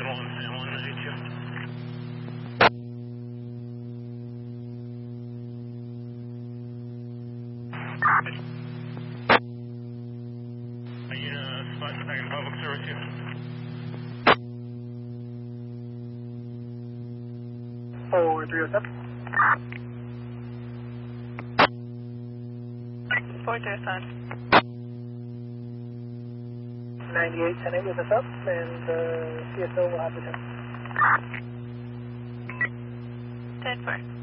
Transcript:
1 and 182. Spot back in public service here. Forward 307. 437. 9810 with us up, and CSO will have the 10. 10-4.